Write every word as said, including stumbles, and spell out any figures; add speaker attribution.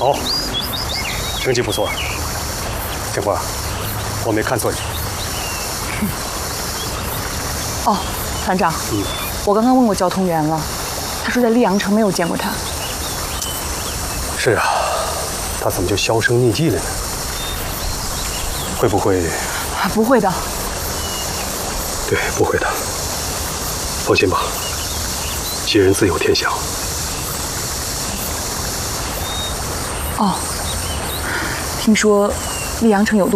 Speaker 1: 好，成绩不错。警官，我没看错你。
Speaker 2: 哦，团长，嗯，我刚刚问过交通员了，他说在溧阳城没有见过他。
Speaker 1: 是啊，他怎么就销声匿迹了呢？会不会？
Speaker 2: 啊，不会的。
Speaker 1: 对，不会的。放心吧，吉人自有天相。
Speaker 2: 哦，听说溧阳城有栋